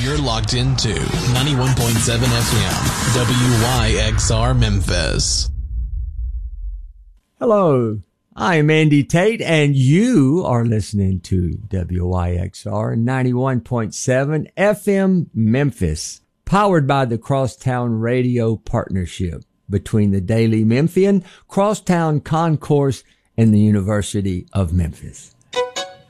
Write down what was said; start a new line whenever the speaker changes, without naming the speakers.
You're locked into 91.7 FM, WYXR Memphis.
Hello, I'm Andy Tate, and you are listening to WYXR 91.7 FM Memphis, powered by the Crosstown Radio Partnership between the Daily Memphian, Crosstown Concourse, and the University of Memphis.